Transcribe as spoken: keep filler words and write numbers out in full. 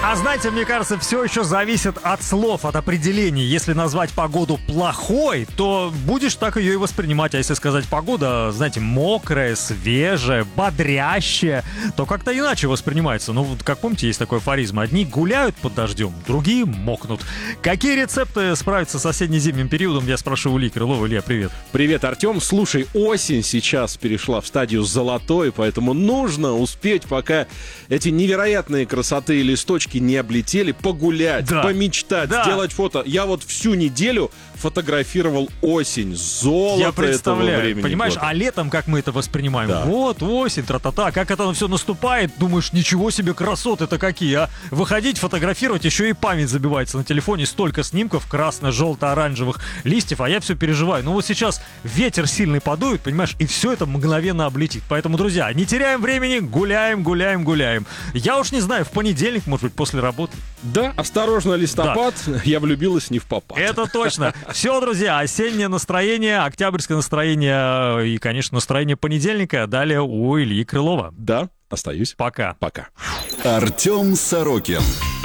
А знаете, мне кажется, все еще зависит от слов, от определений. Если назвать погоду плохой, то будешь так ее и воспринимать. А если сказать погода, знаете, мокрая, свежая, бодрящая, то как-то иначе воспринимается. Ну, вот как помните, есть такой афоризм. Одни гуляют под дождем, другие мокнут. Какие рецепты справиться с осенне-зимним периодом, я спрошу у Ильи Крылова. Илья, привет. Привет, Артем. Слушай, осень сейчас перешла в стадию золотой, поэтому нужно успеть, пока эти невероятные красоты и листочки не облетели, погулять, да. помечтать, да. сделать фото. Я вот всю неделю фотографировал осень, золото Я представляю, этого времени понимаешь, года. а летом как мы это воспринимаем? Да. Вот осень, тра-та-та, как это все наступает, думаешь, ничего себе, красоты-то какие, а? Выходить, фотографировать, еще и память забивается на телефоне, столько снимков красно-желто-оранжевых листьев, а я все переживаю. Ну вот сейчас ветер сильный подует, понимаешь, и все это мгновенно облетит. Поэтому, друзья, не теряем времени, гуляем, гуляем, гуляем. Я уж не знаю, в понедельник, может быть, после работы. Да, осторожно, листопад, да. Я влюбилась не в попад. Это точно. Все, друзья, осеннее настроение, октябрьское настроение и, конечно, настроение понедельника. Далее у Ильи Крылова. Да, остаюсь. Пока. Пока. Артем Сорокин.